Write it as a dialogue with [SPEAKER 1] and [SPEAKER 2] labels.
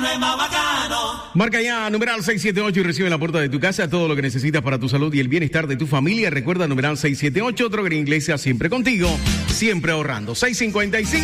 [SPEAKER 1] Marca ya numeral 678 y recibe en la puerta de tu casa todo lo que necesitas para tu salud y el bienestar de tu familia. Recuerda numeral 678, Droguería Inglesa, siempre contigo, siempre ahorrando. 655.